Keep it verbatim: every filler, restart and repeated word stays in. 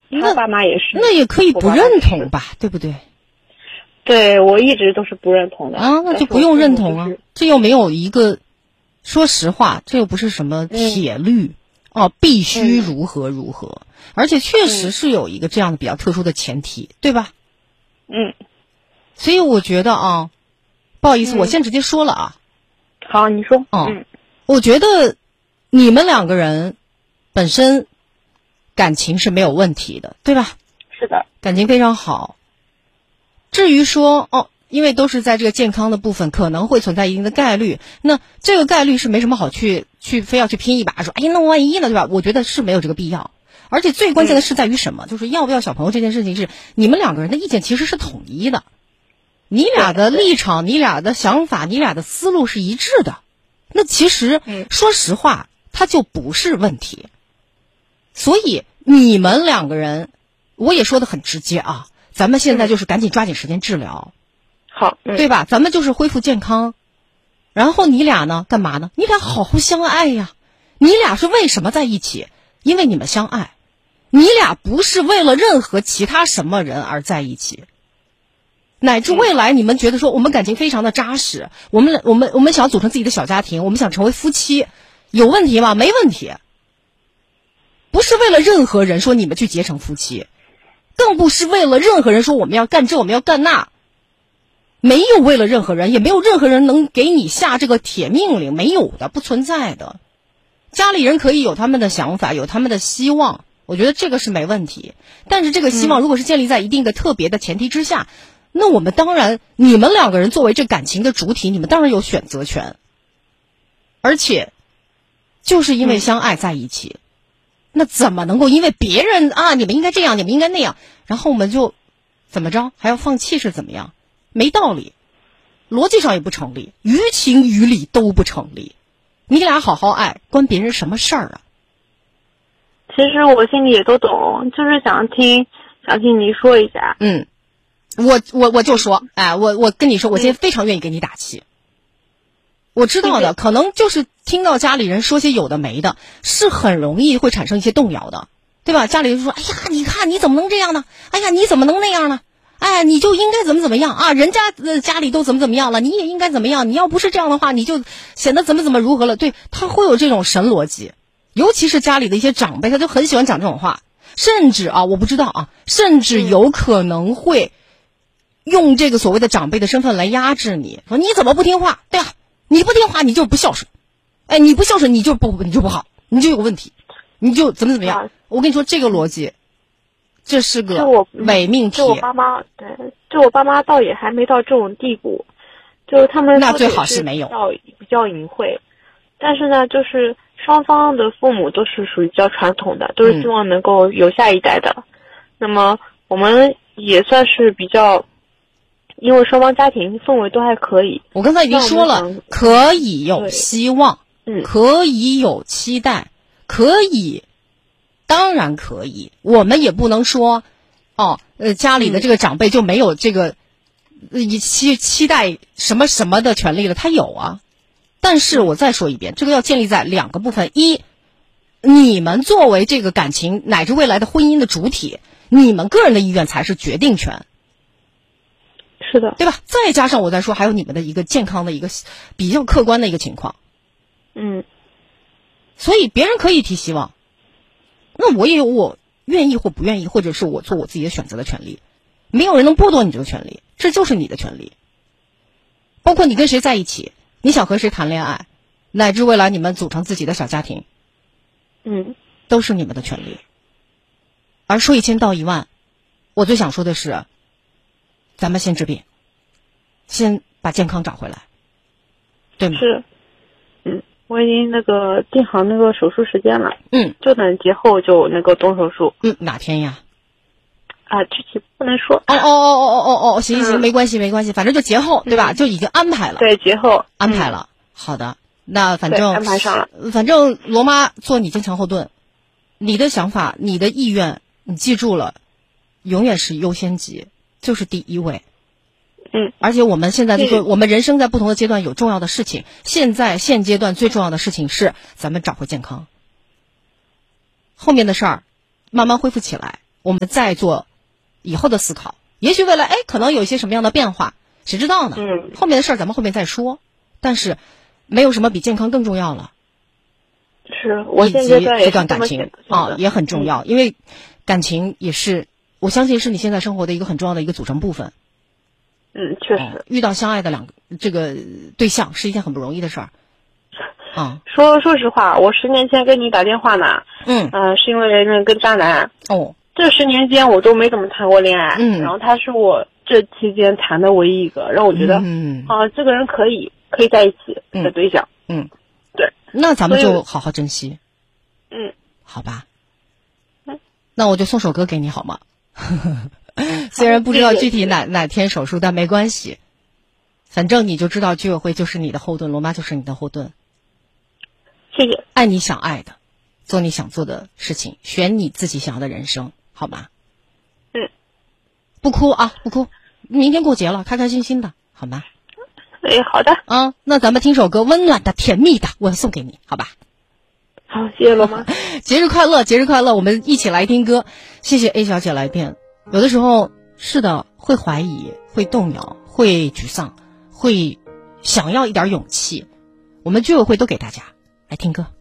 他爸妈也是。 那也可以不认同吧，对不对？ 对，我一直都是不认同的啊，那就不用认同啊，就是、这又没有一个，说实话，这又不是什么铁律、嗯、哦，必须如何如何，嗯、而且确实是有一个这样的比较特殊的前提，对吧？ 嗯， 所以我觉得啊，不好意思， 嗯、 我先直接说了啊。 好，你说。 哦、 嗯， 我觉得你们两个人本身感情是没有问题的，对吧？ 是的， 感情非常好。至于说哦，因为都是在这个健康的部分，可能会存在一定的概率，那这个概率是没什么好去去非要去拼一把，说哎呀，那万一呢，对吧？我觉得是没有这个必要。而且最关键的是在于什么？嗯、就是要不要小朋友这件事情是你们两个人的意见其实是统一的，你俩的立场、你俩的想法、你俩的思路是一致的。那其实、嗯、说实话，它就不是问题。所以你们两个人，我也说得很直接啊。咱们现在就是赶紧抓紧时间治疗， 好、嗯， 对吧？咱们就是恢复健康，然后你俩呢，干嘛呢？你俩好好相爱呀！你俩是为什么在一起？因为你们相爱，你俩不是为了任何其他什么人而在一起。乃至未来你们觉得说我们感情非常的扎实，我们我们我们想组成自己的小家庭，我们想成为夫妻，有问题吗？没问题。不是为了任何人说你们去结成夫妻。更不是为了任何人说我们要干这我们要干那，没有为了任何人，也没有任何人能给你下这个铁命令，没有的，不存在的。家里人可以有他们的想法，有他们的希望，我觉得这个是没问题。但是这个希望如果是建立在一定的特别的前提之下，嗯、那我们当然，你们两个人作为这感情的主体，你们当然有选择权。而且，就是因为相爱在一起。嗯，那怎么能够因为别人啊，你们应该这样，你们应该那样，然后我们就怎么着还要放弃是怎么样？没道理，逻辑上也不成立，于情于理都不成立。你俩好好爱，关别人什么事儿啊？ 其实我心里也都懂，就是想听想听你说一下。 嗯，我我我就说，哎，我我跟你说，我今天非常愿意给你打气。我知道的，可能就是听到家里人说些有的没的，是很容易会产生一些动摇的，对吧？家里人说：“哎呀，你看你怎么能这样呢？哎呀，你怎么能那样呢？哎，你就应该怎么怎么样啊？人家呃家里都怎么怎么样了，你也应该怎么样？你要不是这样的话，你就显得怎么怎么如何了。”对，他会有这种神逻辑，尤其是家里的一些长辈，他就很喜欢讲这种话，甚至啊，我不知道啊，甚至有可能会用这个所谓的长辈的身份来压制你，说你怎么不听话？对啊。你不听话，你就不孝顺，哎，你不孝顺，你就不你就不好，你就有问题，你就怎么怎么样。我跟你说这个逻辑，这是个伪命题。 就我爸妈，对，就我爸妈倒也还没到这种地步，就是他们那最好是没有， 比较比较隐晦，但是呢，就是双方的父母都是属于比较传统的，都是希望能够有下一代的。嗯、那么我们也算是比较。因为双方家庭氛围都还可以， 我刚才已经说了，可以有希望， 嗯， 可以有期待，可以，当然可以。我们也不能说，哦，呃，家里的这个长辈就没有这个，呃，期期待什么什么的权利了，他有啊。但是我再说一遍，这个要建立在两个部分：一，你们作为这个感情乃至未来的婚姻的主体，你们个人的意愿才是决定权。 是的， 对吧？再加上我再说，还有你们的一个健康的一个比较客观的一个情况， 嗯， 所以别人可以提希望，那我也有我愿意或不愿意，或者是我做我自己的选择的权利，没有人能剥夺你这个权利，这就是你的权利。包括你跟谁在一起，你想和谁谈恋爱，乃至未来你们组成自己的小家庭， 嗯， 都是你们的权利。而说一千道一万，我最想说的是。咱们先治病，先把健康找回来，对吗？ 是，嗯，我已经那个定好那个手术时间了， 嗯， 就等节后就那个动手术。 嗯，哪天呀？ 啊，具体不能说。 哦哦哦哦哦哦，行行行，没关系没关系，反正就节后，对吧？就已经安排了。 对，节后安排了。好的，那反正安排上了。 反正罗妈做你坚强后盾，你的想法、你的意愿，你记住了，永远是优先级。就是第一位， 嗯， 而且我们现在就说，我们人生在不同的阶段有重要的事情，现在现阶段最重要的事情是咱们找回健康，后面的事儿慢慢恢复起来， 我们再做以后的思考。也许未来哎可能有一些什么样的变化，谁知道呢？ 嗯， 后面的事儿咱们后面再说。但是没有什么比健康更重要了。 是我以及现阶段也这段感情啊也很重要， 嗯、 因为感情也是我相信是你现在生活的一个很重要的一个组成部分。 嗯，确实、 哦、遇到相爱的两个这个对象是一件很不容易的事儿。啊、嗯， 说说实话，我十年前跟你打电话呢， 嗯呃，是因为那跟渣男。 哦， 这十年间我都没怎么谈过恋爱， 嗯， 然后他是我这期间谈的唯一一个让我觉得， 嗯啊，这个人可以可以在一起的对象。 嗯，嗯对， 那咱们就好好珍惜。 嗯， 好吧。 嗯， 那我就送首歌给你好吗？虽然不知道具体哪哪天手术，但没关系，反正你就知道居委会就是你的后盾，罗妈就是你的后盾。 谢谢。 爱你想爱的，做你想做的事情，选你自己想要的人生，好吗？ 嗯， 不哭啊，不哭。明天过节了，开开心心的，好吗？ 哎，好的。 啊，那咱们听首歌，温暖的、甜蜜的，我送给你，好吧？ 好，谢谢罗妈。 节日快乐，节日快乐！我们一起来听歌。谢谢 A 小姐来电。有的时候是的，会怀疑，会动摇，会沮丧，会想要一点勇气。我们居委会都给大家来听歌。